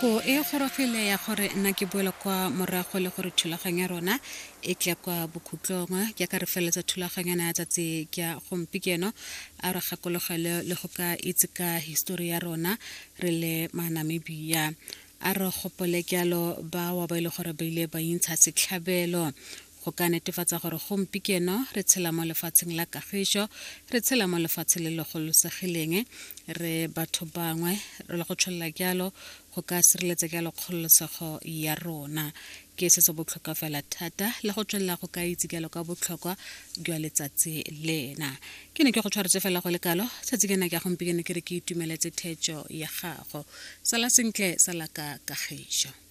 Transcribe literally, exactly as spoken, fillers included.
nako e gorogile ya gore nna ke boela kwa morago le gore thulaganya rona e tla kwa bokhutlong ke ka re feletsa thulaganyana ya tsatsi ke gompikeno a re gakologele le go ka itse ka history ya rona re le Manamibia a re gopole kyalo ba wa ba ile gore ba ile ba intsha setlhabelo go ka netefatsa gore gompikeno re tshela mo lefatsheng la kagišo re tshela mo lefatshe le le golosegileng re batho bangwe re le go tshwella kyalo go ka sireletsa kyalo kgolosego ya rona ke se se botlhokwa fela thata le go tswella go ka itse kyalo ka botlhokwa jwa letsatsi lena ke ne ke go tshwaretse fela go lekalo tsatsi ke na ke gompikeno ke re ke itumeletse thetso ya gago sala sentle sala ka kagišo.